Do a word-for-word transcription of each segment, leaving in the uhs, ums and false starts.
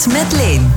Alles met Leen.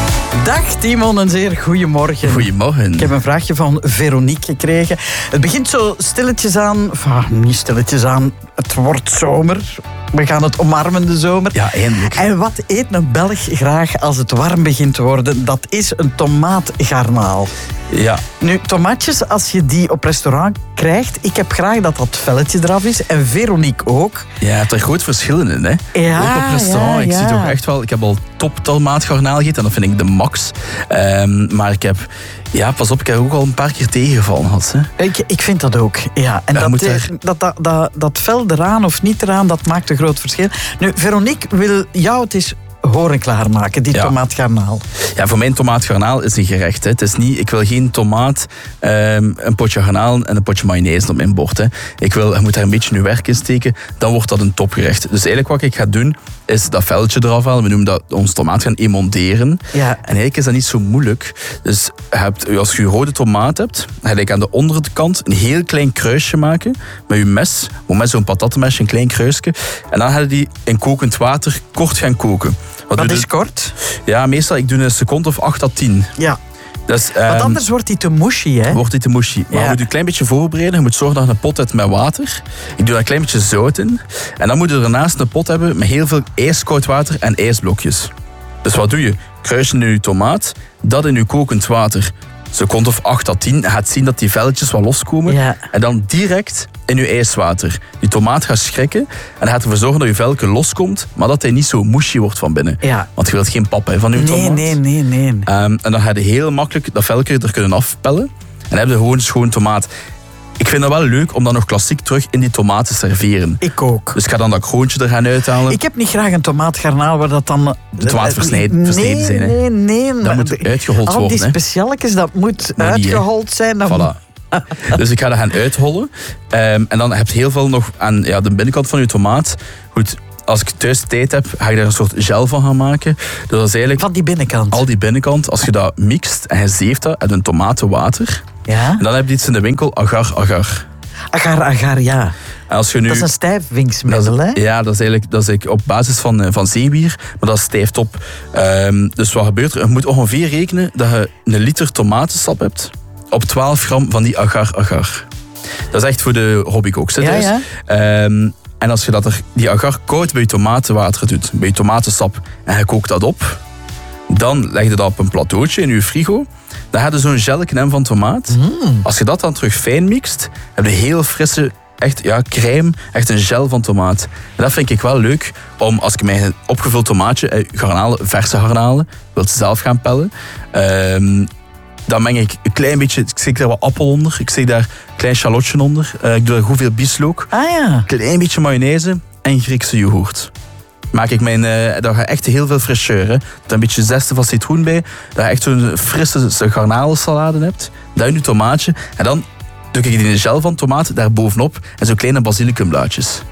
Dag Timon, een zeer goedemorgen. Goedemorgen. Ik heb een vraagje van Veronique gekregen. Het begint zo stilletjes aan, enfin, niet stilletjes aan, het wordt zomer. We gaan het omarmen, de zomer. Ja, eindelijk. En wat eet een Belg graag als het warm begint te worden? Dat is een tomaatgarnaal. Ja. Nu, tomaatjes, als je die op restaurant krijgt, ik heb graag dat dat velletje eraf is. En Veronique ook. Ja, je hebt er groot verschillen in, hè? Ja, ook op restaurant. ja, Ik ja. zie toch echt wel... Ik heb al top tomaatgarnaal gegeten en dat vind ik de max. Um, maar ik heb... Ja, pas op, ik heb er ook al een paar keer tegengevallen gehad. Hè. Ik, ik vind dat ook, ja. En Ja, dat, moet eh, er- dat, dat, dat, dat vel eraan of niet eraan, dat maakt een groot verschil. Nu, Veronique wil jou het eens horen klaarmaken, die Ja. tomaatgarnaal. Ja, voor mij een tomaatgarnaal is een gerecht. Hè. Het is niet... Ik wil geen tomaat, um, een potje garnaal en een potje mayonaise op mijn bord. Hè. Ik wil... Je moet daar een beetje je werk in steken. Dan wordt dat een topgerecht. Dus eigenlijk wat ik ga doen, is dat velletje eraf halen. We noemen dat ons tomaat gaan emonderen. Ja. En eigenlijk is dat niet zo moeilijk. Dus je hebt, als je rode tomaat hebt, ga je aan de onderkant een heel klein kruisje maken met je mes. Gewoon met zo'n patattenmesje, een klein kruisje. En dan ga je die in kokend water kort gaan koken. Wat Dat doe is je? kort. Ja, meestal ik doe een seconde of acht à tien. Ja. Dus, Want ehm, anders wordt die te mushy, hè? wordt dit te mushy. Maar Ja. je moet je een klein beetje voorbereiden. Je moet zorgen dat je een pot hebt met water. Ik doe daar een klein beetje zout in. En dan moet je ernaast een pot hebben met heel veel ijskoud water en ijsblokjes. Dus wat doe je? Kruis je in je tomaat, dat in je kokend water. Seconde of acht à tien. Je gaat zien dat die velletjes wat loskomen. Ja. En dan direct in je ijswater. Die tomaat gaat schrikken. En dan gaat ervoor zorgen dat je velke loskomt. Maar dat hij niet zo mushy wordt van binnen. Ja. Want je wilt geen pap hè, van je Nee, tomaat. nee, nee, nee. Um, en dan ga je heel makkelijk dat velke er kunnen afpellen. En dan heb je gewoon een schoon tomaat. Ik vind dat wel leuk om dat nog klassiek terug in die tomaat te serveren. Ik ook. Dus ik ga dan dat kroontje er gaan uithalen. Ik heb niet graag een tomaatgarnaal waar dat dan... De tomaat versneden, nee, versneden zijn. Hè. Nee, nee, nee. Dat moet uitgehold Al worden. die Hè. specialekes, dat moet Maar niet, hè. uitgehold zijn. Dat moet- Voilà. Dus ik ga dat gaan uithollen. Um, en dan heb je heel veel nog aan ja, de binnenkant van je tomaat. Goed, als ik thuis tijd heb, ga ik daar een soort gel van gaan maken. Dus dat is eigenlijk Van die binnenkant. al die binnenkant. Als je dat mixt en je zeeft dat uit een tomatenwater. Ja? En dan heb je iets in de winkel, agar, agar. Agar, agar, ja. En als je nu... Dat is een stijfwingsmiddel, hè? Ja, dat is eigenlijk, dat is eigenlijk op basis van, eh, van zeewier, maar dat stijft op. Um, dus wat gebeurt er? Je moet ongeveer rekenen dat je een liter tomatensap hebt op twaalf gram van die agar-agar. Dat is echt voor de hobbycooks. hè, Ja, thuis. ja. Um, en als je dat er, die agar koud bij je tomatenwater doet, bij je tomatensap, en je kookt dat op, dan leg je dat op een plateautje in je frigo. Dan heb je zo'n gelken van tomaat. Mm. Als je dat dan terug fijn mixt, heb je heel frisse, echt ja, crème, echt een gel van tomaat. En dat vind ik wel leuk, om als ik mijn opgevuld tomaatje, eh, garnalen, verse garnalen, wil ze zelf gaan pellen, um, dan meng ik een klein beetje, ik steek daar wat appel onder, ik steek daar een klein shallotje onder, uh, ik doe daar goed veel bieslook, Ah ja. een klein beetje mayonaise en Griekse yoghurt. Maak ik mijn, uh, daar gaat echt heel veel fraîcheur. Hè. Er een beetje zeste van citroen bij. Dat je echt zo'n frisse garnalensalade hebt. Dat in je tomaatje. En dan doe ik die gel van tomaat daar bovenop. En zo'n kleine basilicumblaadjes.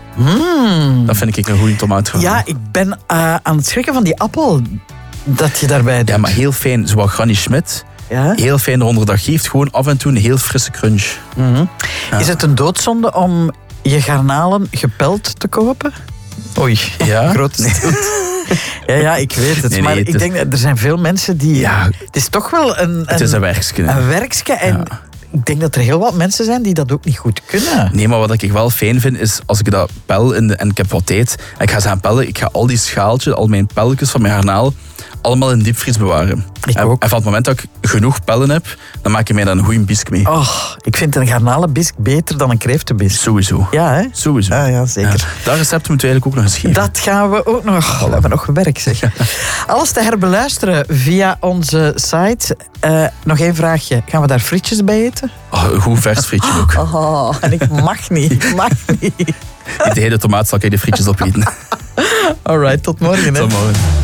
Mm. Dat vind ik een goede tomaat. Ja, ik ben uh, aan het schrikken van die appel dat je daarbij doet. Ja, maar heel fijn. Zoals Granny Schmidt. Ja? Heel fijn eronder. Dat geeft gewoon af en toe een heel frisse crunch. Mm-hmm. Ja. Is het een doodzonde om je garnalen gepeld te kopen? Oei, Ja? grote stilte. Ja, ja, ik weet het. Nee, nee, maar het ik is- denk dat er zijn veel mensen die... Ja. Het is toch wel een... Het is een werkje. hè. een werkske. En Ja. ik denk dat er heel wat mensen zijn die dat ook niet goed kunnen. Nee, maar wat ik wel fijn vind, is als ik dat pel in de, en ik heb wat tijd, en ik ga ze gaan pellen, ik ga al die schaaltjes, al mijn pelletjes van mijn garnaal, allemaal in diepvries bewaren. Ik en, ook. en van het moment dat ik genoeg pellen heb, dan maak ik mij daar een goede bisk mee. Oh, ik vind een garnalenbisk beter dan een kreeftenbisk. Sowieso. Ja, hè? Sowieso. Ah, ja, zeker. Ja. Dat recept moeten we eigenlijk ook nog eens geven. Dat gaan we ook nog. We hebben nog werk, zeg. Alles te herbeluisteren via onze site. Uh, nog één vraagje. Gaan we daar frietjes bij eten? Oh, een goed vers frietje ook. Oh, en ik mag niet. Ik mag niet. Niet de hele tomaatzak in de frietjes opeten. Alright, tot morgen. Hè. Tot morgen.